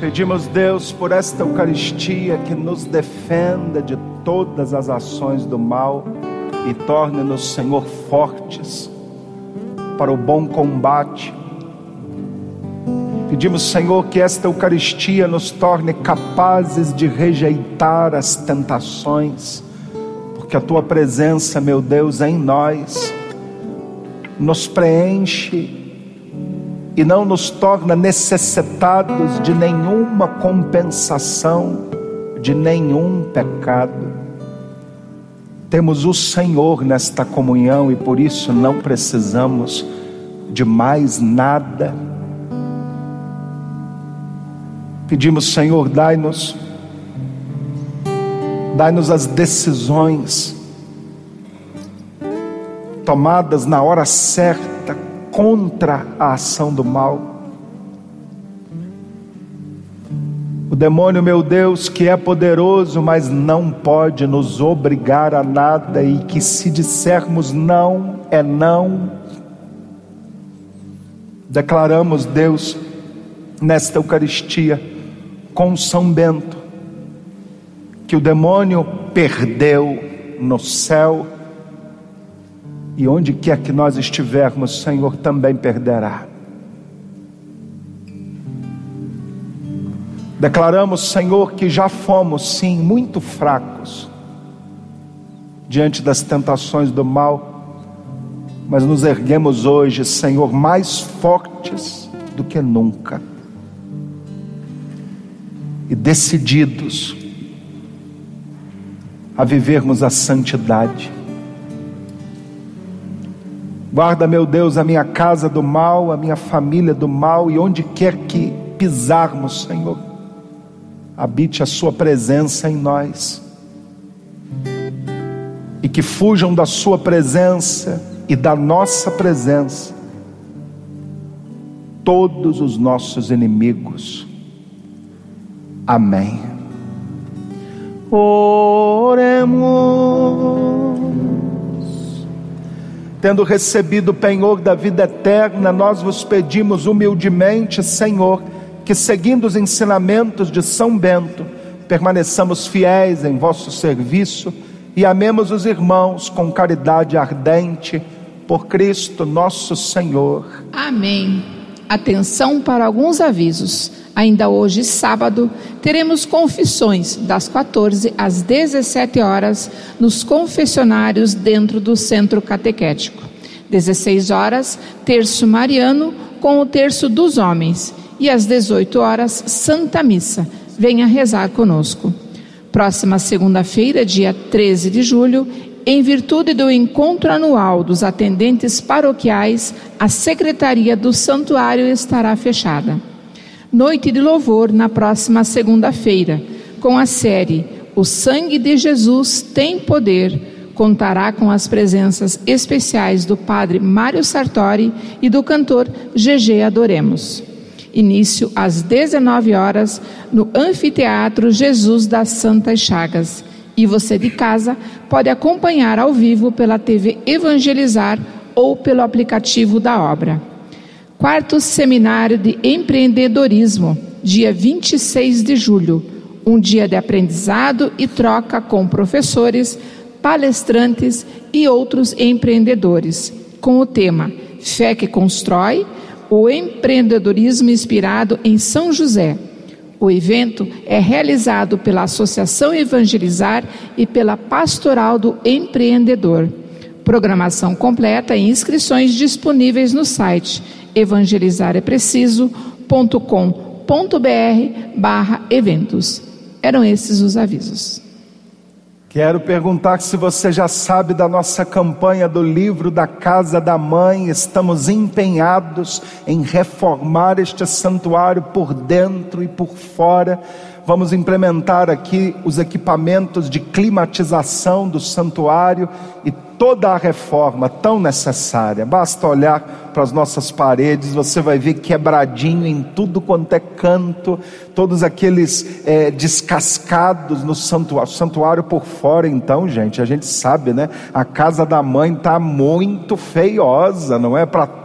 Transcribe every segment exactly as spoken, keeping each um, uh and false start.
Pedimos, Deus, por esta Eucaristia que nos defenda de todas as ações do mal e torne-nos, Senhor, fortes para o bom combate. Pedimos, Senhor, que esta Eucaristia nos torne capazes de rejeitar as tentações, porque a Tua presença, meu Deus, em nós nos preenche e não nos torna necessitados de nenhuma compensação, de nenhum pecado. Temos o Senhor nesta comunhão e por isso não precisamos de mais nada. Pedimos, Senhor, dai-nos, dai-nos as decisões tomadas na hora certa, contra a ação do mal. O demônio, meu Deus, que é poderoso, mas não pode nos obrigar a nada, e que se dissermos não, é não. Declaramos, Deus, nesta Eucaristia, com São Bento, que o demônio perdeu no céu, e onde quer que nós estivermos, Senhor, também perderá. Declaramos, Senhor, que já fomos, sim, muito fracos diante das tentações do mal, mas nos erguemos hoje, Senhor, mais fortes do que nunca e decididos a vivermos a santidade. Guarda, meu Deus, a minha casa do mal, a minha família do mal, e onde quer que pisarmos, Senhor, habite a Sua presença em nós, e que fujam da Sua presença e da nossa presença todos os nossos inimigos. Amém. Oremos. Tendo recebido o penhor da vida eterna, nós vos pedimos humildemente, Senhor, que seguindo os ensinamentos de São Bento, permaneçamos fiéis em vosso serviço e amemos os irmãos com caridade ardente, por Cristo nosso Senhor. Amém. Atenção para alguns avisos. Ainda hoje, sábado, teremos confissões das quatorze às dezessete horas nos confessionários dentro do Centro Catequético. dezesseis horas, terço mariano com o terço dos homens. E às dezoito horas, Santa Missa. Venha rezar conosco. Próxima segunda-feira, dia treze de julho, em virtude do encontro anual dos atendentes paroquiais, a Secretaria do Santuário estará fechada. Noite de louvor na próxima segunda-feira, com a série O Sangue de Jesus tem Poder. Contará com as presenças especiais do padre Mário Sartori e do cantor G G Adoremos. Início às dezenove horas no Anfiteatro Jesus das Santas Chagas. E você de casa pode acompanhar ao vivo pela T V Evangelizar ou pelo aplicativo da obra. Quarto Seminário de Empreendedorismo, dia vinte e seis de julho, um dia de aprendizado e troca com professores, palestrantes e outros empreendedores, com o tema Fé que Constrói, o empreendedorismo inspirado em São José. O evento é realizado pela Associação Evangelizar e pela Pastoral do Empreendedor. Programação completa e inscrições disponíveis no site evangelizarepreciso ponto com ponto br barra eventos. Eram esses os avisos. Quero perguntar se você já sabe da nossa campanha do livro da Casa da Mãe. Estamos empenhados em reformar este santuário por dentro e por fora. Vamos implementar aqui os equipamentos de climatização do santuário e toda a reforma tão necessária. Basta olhar para as nossas paredes, você vai ver quebradinho em tudo quanto é canto, todos aqueles é, descascados no santuário, santuário por fora. Então, gente, a gente sabe, né? A Casa da Mãe está muito feiosa, não é? Para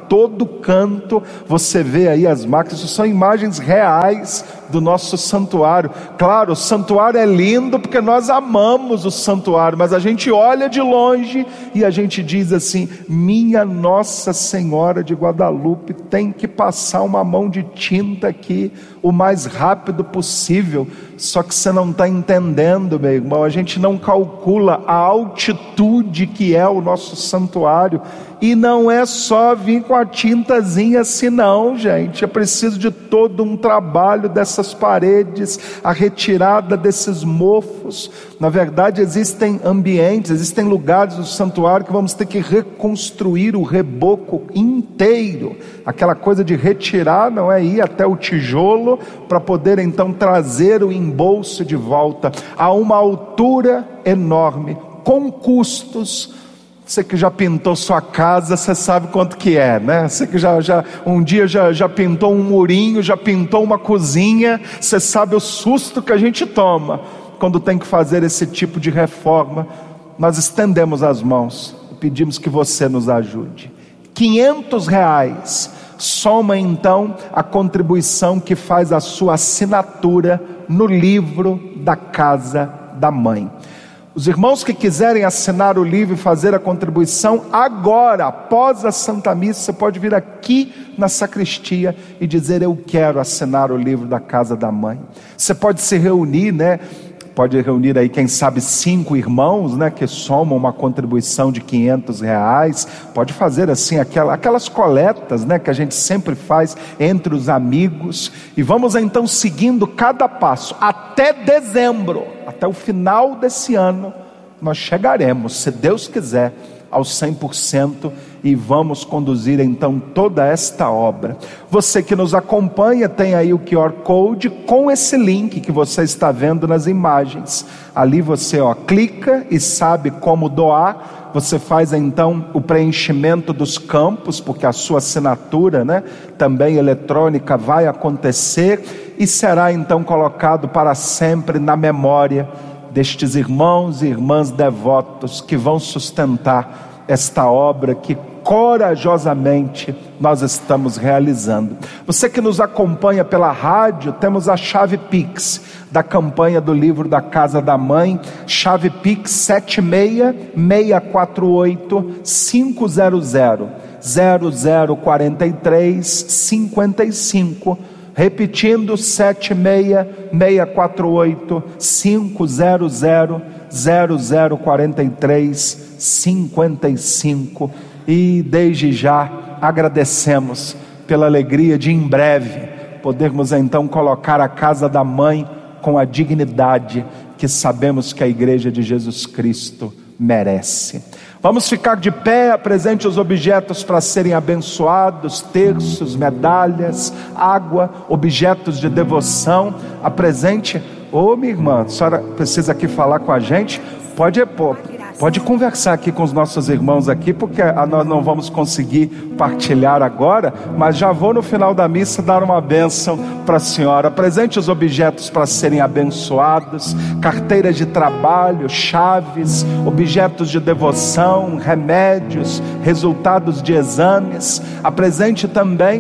todo canto você vê aí as máquinas. Isso são imagens reais do nosso santuário. Claro, o santuário é lindo porque nós amamos o santuário, mas a gente olha de longe e a gente diz assim: minha Nossa Senhora de Guadalupe, tem que passar uma mão de tinta aqui o mais rápido possível. Só que você não está entendendo, meu irmão, a gente não calcula a altitude que é o nosso santuário. E não é só vir com a tintazinha assim não, gente. É preciso de todo um trabalho dessas paredes, a retirada desses mofos. Na verdade, existem ambientes, existem lugares no santuário que vamos ter que reconstruir o reboco inteiro. Aquela coisa de retirar, não é, ir até o tijolo para poder então trazer o embolso de volta a uma altura enorme, com custos. Você que já pintou sua casa, você sabe quanto que é, né? Você que já, já um dia já, já pintou um murinho, já pintou uma cozinha, você sabe o susto que a gente toma quando tem que fazer esse tipo de reforma. Nós estendemos as mãos e pedimos que você nos ajude. quinhentos reais, soma então a contribuição que faz a sua assinatura no livro da Casa da Mãe. Os irmãos que quiserem assinar o livro e fazer a contribuição, agora, após a Santa Missa, você pode vir aqui na sacristia e dizer: eu quero assinar o livro da Casa da Mãe. Você pode se reunir, né? Pode reunir aí, quem sabe, cinco irmãos, né? Que somam uma contribuição de quinhentos reais. Pode fazer assim, aquela, aquelas coletas, né? Que a gente sempre faz entre os amigos. E vamos então seguindo cada passo, até dezembro. Até o final desse ano, nós chegaremos, se Deus quiser, aos cem por cento e vamos conduzir então toda esta obra. Você que nos acompanha tem aí o Q R Code com esse link que você está vendo nas imagens. Ali você ó, clica e sabe como doar. Você faz então o preenchimento dos campos, porque a sua assinatura, né, também eletrônica, vai acontecer e será então colocado para sempre na memória destes irmãos e irmãs devotos que vão sustentar esta obra que corajosamente nós estamos realizando. Você que nos acompanha pela rádio, temos a chave Pix da campanha do livro da Casa da Mãe, chave Pix sete seis seis quatro oito cinco zero zero zero zero quatro três cinco cinco. Repetindo, sete seis seis quatro oito cinco zero zero zero zero quatro três cinco cinco. E desde já agradecemos pela alegria de em breve podermos então colocar a Casa da Mãe com a dignidade que sabemos que a Igreja de Jesus Cristo merece. Vamos ficar de pé, apresente os objetos para serem abençoados, terços, medalhas, água, objetos de devoção. Apresente. Ô minha irmã, a senhora precisa aqui falar com a gente? Pode, pode conversar aqui com os nossos irmãos aqui, porque nós não vamos conseguir partilhar agora, mas já vou no final da missa dar uma bênção para a senhora. Apresente os objetos para serem abençoados: carteiras de trabalho, chaves, objetos de devoção, remédios, resultados de exames. Apresente também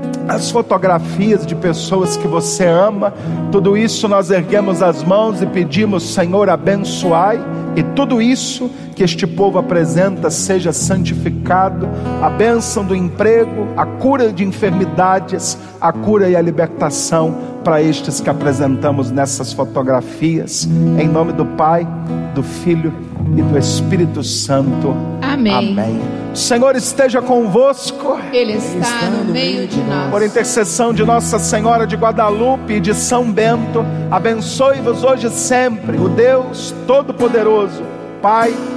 as fotografias de pessoas que você ama. Tudo isso nós erguemos as mãos e pedimos: Senhor, abençoai, e tudo isso que este povo apresenta seja santificado. A bênção do emprego, a cura de enfermidades, a cura e a libertação para estes que apresentamos nessas fotografias. Em nome do Pai, do Filho e do Espírito Santo. Amém. Amém. O Senhor esteja convosco. Ele está no meio de nós. Por intercessão de Nossa Senhora de Guadalupe e de São Bento, abençoe-vos hoje e sempre o Deus Todo-Poderoso, Pai,